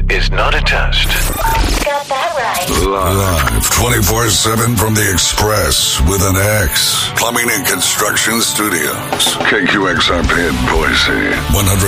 is not a test. Got that right. Live 24/7 from the Express with an X. Plumbing and Construction Studios. KQXRP in Boise. 100.